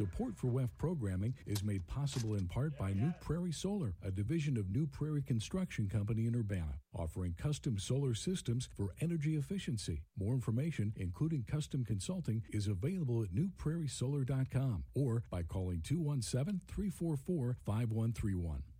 Support for WEF programming is made possible in part by New Prairie Solar, a division of New Prairie Construction Company in Urbana, offering custom solar systems for energy efficiency. More information, including custom consulting, is available at newprairiesolar.com or by calling 217-344-5131.